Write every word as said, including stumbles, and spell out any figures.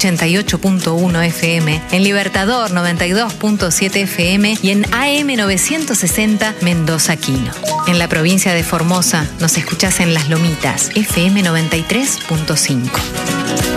ochenta y ocho punto uno F M, en Libertador noventa y dos punto siete F M y en A M novecientos sesenta Mendoza Quino. En la provincia de Formosa nos escuchás en Las Lomitas, F M noventa y tres punto cinco.